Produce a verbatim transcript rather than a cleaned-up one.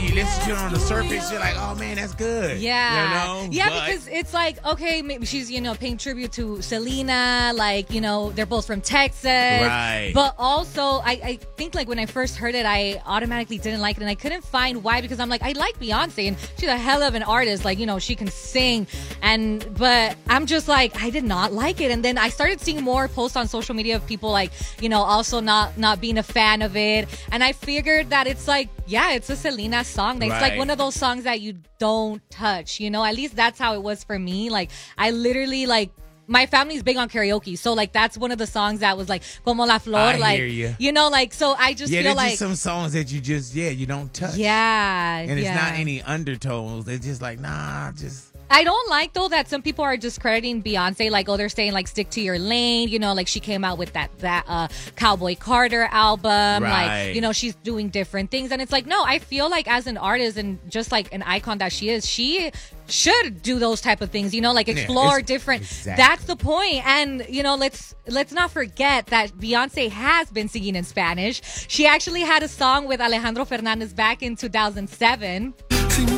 you listen to it on the surface, you're like, oh man, that's good. Yeah. You know? Yeah, but, because it's like, okay, maybe she's, you know, paying tribute to Selena. Like, you know, they're both from Texas. Right. But also, I, I think like when I first heard it, I automatically didn't like it. And I couldn't find why, because I'm like, I like Beyonce and she's a hell of an artist. Like, you know, she can sing. And, but I'm just like, I did not like it. And then I started seeing more posts on social media of people like, you know, also not, not being a fan of it. And I figured that it's like, yeah, it's a Selena song. It's Right. like one of those songs that you don't touch, you know? At least that's how it was for me. Like, I literally, like, my family's big on karaoke. So, like, that's one of the songs that was, like, Como La Flor. I like, hear you. you know, like, so I just yeah, feel there's like... just some songs that you just, yeah, you don't touch. Yeah, And it's yeah. not any undertones. It's just like, nah, just... I don't like, though, that some people are discrediting Beyonce. Like, oh, they're saying, like, stick to your lane. You know, like, she came out with that that uh, Cowboy Carter album. Right. Like, you know, she's doing different things. And it's like, no, I feel like as an artist and just like an icon that she is, she should do those type of things. You know, like explore it's- different. exactly. That's the point. And, you know, let's let's not forget that Beyonce has been singing in Spanish. She actually had a song with Alejandro Fernandez back in two thousand seven.